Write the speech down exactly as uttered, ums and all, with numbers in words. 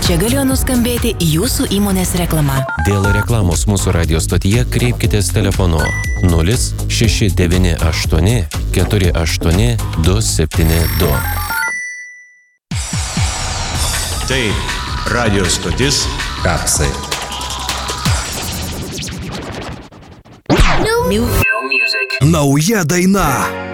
Čia galėjo nuskambėti jūsų įmonės reklama. Dėl reklamos mūsų radio stotyje kreipkitės telefonu nulis šeši devyni aštuoni keturi aštuoni du septyni du. Tai radio stotis Kapsai. Nauja daina.